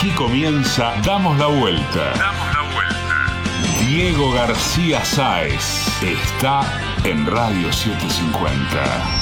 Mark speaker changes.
Speaker 1: Aquí comienza Damos la Vuelta. Diego García Sáez está en Radio 750.